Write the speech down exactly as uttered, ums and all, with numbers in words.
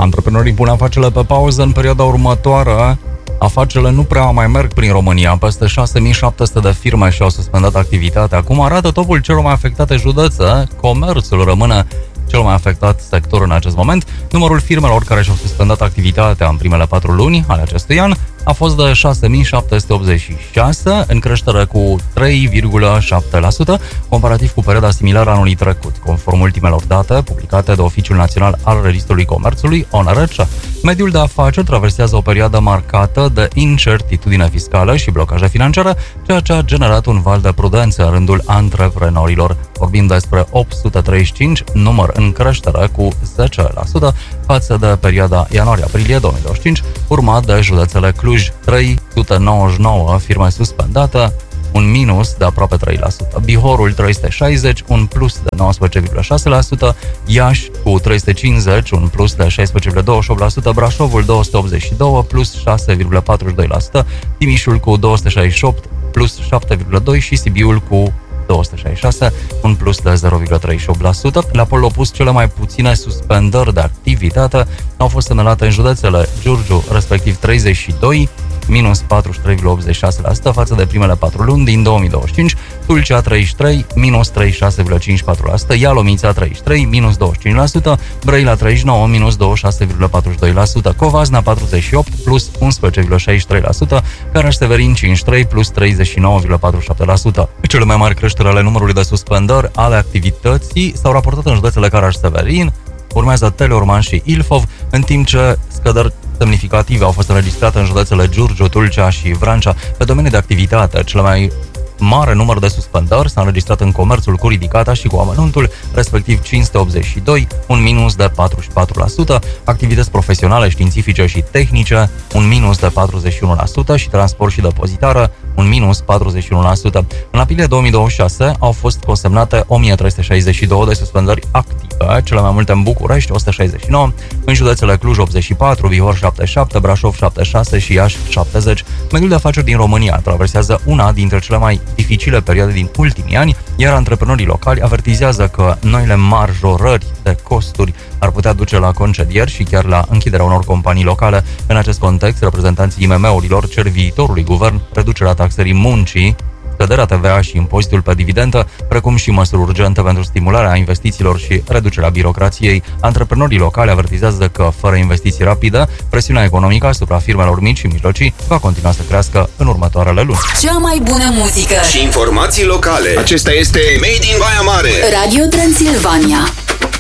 Antreprenorii pun afacerile pe pauză în perioada următoare. Afacerile nu prea mai merg prin România. Peste șase mii șapte sute de firme și-au suspendat activitatea. Cum arată topul celor mai afectate județe, comerțul rămâne cel mai afectat sector în acest moment. Numărul firmelor care și-au suspendat activitatea în primele patru luni ale acestui an a fost de șase mii șapte sute optzeci și șase, în creștere cu trei virgulă șapte la sută, comparativ cu perioada similară anului trecut, conform ultimelor date publicate de Oficiul Național al Registrului Comerțului, O N R C. Mediul de afaceri traversează o perioadă marcată de incertitudine fiscală și blocaje financiare, ceea ce a generat un val de prudență în rândul antreprenorilor. Vorbim despre opt sute treizeci și cinci, număr în creștere cu zece la sută față de perioada ianuarie-aprilie două mii douăzeci și cinci, urmat de județele Cluj, trei sute nouăzeci și nouă firme suspendate, un minus de aproape trei la sută. Bihorul trei sute șaizeci, un plus de nouăsprezece virgulă șase la sută, Iași cu trei sute cincizeci, un plus de șaisprezece virgulă douăzeci și opt la sută, Brașovul două sute optzeci și doi, plus șase virgulă patruzeci și doi la sută, Timișul cu două sute șaizeci și opt, plus șapte virgulă doi și Sibiul cu două sute șaizeci și șase, un plus de zero virgulă treizeci și opt la sută. La polul opus, cele mai puține suspendări de activitate au fost semnalate în județele Giurgiu, respectiv treizeci și doi, minus patruzeci și trei virgulă optzeci și șase la sută față de primele patru luni din două mii douăzeci și cinci, Tulcea treizeci și trei, minus treizeci și șase virgulă cincizeci și patru la sută, Ialomița treizeci și trei, minus douăzeci și cinci la sută, Brăila treizeci și nouă, minus douăzeci și șase virgulă patruzeci și doi la sută, Covasna patruzeci și opt, plus unsprezece virgulă șaizeci și trei la sută, Caraș-Severin cincizeci și trei, plus treizeci și nouă virgulă patruzeci și șapte la sută. Cele mai mari creșteri ale numărului de suspendări ale activității s-au raportat în județele Caraș-Severin, urmează Teleorman și Ilfov, în timp ce scăderi semnificative au fost înregistrate în județele Giurgiu, Tulcea și Vrancea. Pe domenii de activitate, cele mai mare număr de suspendări s-a înregistrat în comerțul cu ridicata și cu amănuntul, respectiv cinci sute optzeci și doi, un minus de patruzeci și patru la sută, activități profesionale, științifice și tehnice, un minus de patruzeci și unu la sută și transport și depozitară, un minus patruzeci și unu la sută. În aprilie două mii douăzeci și șase au fost consemnate o mie trei sute șaizeci și doi de suspendări active, cele mai multe în București, o sută șaizeci și nouă, în județele Cluj optzeci și patru, Bihor șaptezeci și șapte, Brașov șaptezeci și șase și Iași șaptezeci. Mediul de afaceri din România traversează una dintre cele mai dificile perioade din ultimii ani, iar antreprenorii locali avertizează că noile majorări de costuri ar putea duce la concedieri și chiar la închiderea unor companii locale. În acest context, reprezentanții I M M-urilor cer viitorului guvern reducerea taxării muncii, scăderea T V A și impozitul pe dividendă, precum și măsuri urgente pentru stimularea investițiilor și reducerea birocrației. Antreprenorii locali avertizează că, fără investiții rapide, presiunea economică asupra firmelor mici și mijlocii va continua să crească în următoarele luni. Cea mai bună muzică și informații locale. Acesta este Made in Baia Mare. Radio Transilvania.